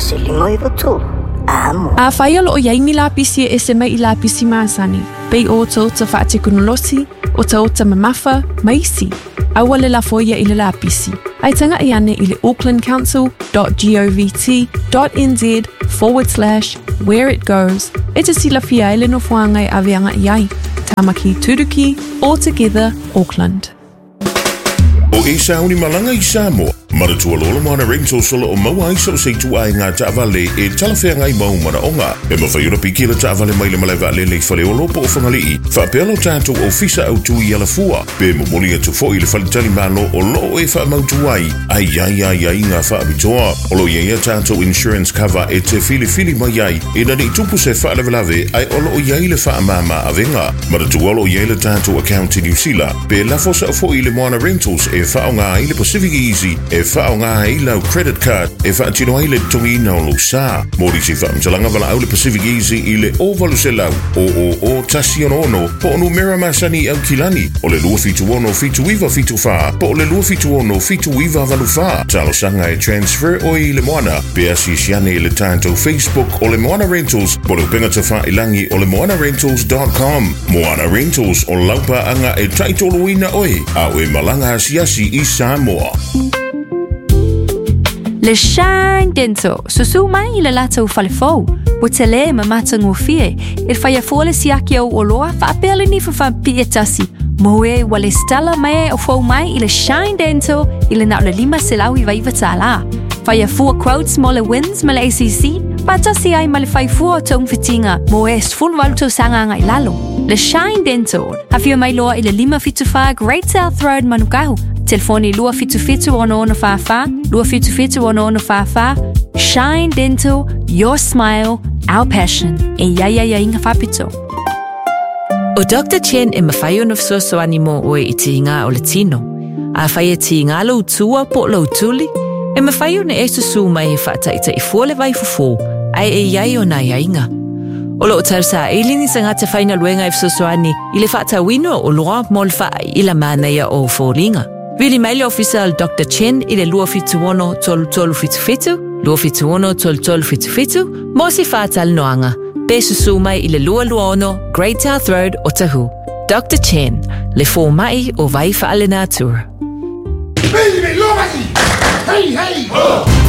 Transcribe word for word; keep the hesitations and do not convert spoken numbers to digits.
se limoiva tulu. Amo. A whaia lo o yaingi la pisi e se mai i la pisi maasani. Pei o ta ota whaate kunolosi, o ta ota mamafa, maisi. Awa le la foia i le la pisi. Ai tanga i ane i le aucklandcouncil.govt.nz forward slash where it goes. E te sila fia ele no fuangai avianga iai. Tamaki Turuki, all together Auckland. O e sauni malanga i Samoa. Maratua lolo mana rentals solo o maua iso se tu ai ngā taavale e talawhea ngai mau mana onga. E mawhaiura pikila taavale mai le malaiwa le le whale o lopo o whangalii. Whapealo tātou o fisa au tui ala fua. Pe momoli atu fo i le whalitali malo o lo e wha mautu ai. Ai ai ai ai ngā wha abitoa. O lo iaia tātou insurance cover e te fili fili mai ai. E nani tupu se wha lavelave ai o lo iai le wha mama avenga. Maratua lo iai le tātou account i New Zealand. Pe lafosa o fo i le moana rentals e wha o ngā i le Pacific Easy. E wha o ngā hei lau credit card e wha atino ai le tongi na o lo sā. Mori si wha mtalanga wala au le Pacific Easy i le ovalu se lau. O o o tasi ono ono po onu mera masani au kilani. O le lua fitu ono fitu iwa fitu wha. Po o le lua fitu ono fitu iwa valu wha. Talo sanga e transfer o i le moana. Pe asi siane i le tātou Facebook o le Moana Rentals. Po le penga te wha ilangi o le moana rentals dot com. Moana Rentals o laupa anga e taitolo ina oe. Au e malanga asiasi i Samoa. Le Shine Dental, susu mai i le lata u falefou. O te le ma mata ngofie. Il faya fole siaki au oloa fa apele ni fa fa pietasi. Moe wale stella mai o fou mai i le Shine Dental i le nau le lima selau i vaiva tala. Faya fua quotes mo le wins ma le A C C. Patasi ai ma le fai fua tong fitinga. Moe sful waluto sanga ngai lalo. Le Shine Dental. Hafio mai loa i le lima fitu fa Great South Road manukau. Telefoni lua fitu fitu ono ono fa fa, lua fitu fitu ono ono fa fa. Shine Dental, your smile, our passion. E ia ia ia inga whapito. O Doctor Chen e mawhaio na fsoso animo oe i te inga o le tino. A whaia te inga lo utua po lo utuli. E mawhaio na e susu mai e whaataita i fuole vai fufo. Ai e iai o na ia inga. O lo tau sa eilini sa ngā te whaina luenga e fsoso ani i le whaatawino o loa mo le wha i la mānaia o fōringa. Vili maile official Doctor Chen i le lua fitu ono tolu tolu fitu fitu, lua fitu ono tolu tolu fitu fitu, mo si whātal noanga. Pe susu mai i le lua lua ono Great South Road o Tahu. Doctor Chen, le fō mai o vai whaale nā tua. Baby, lo mai! Hey, hey!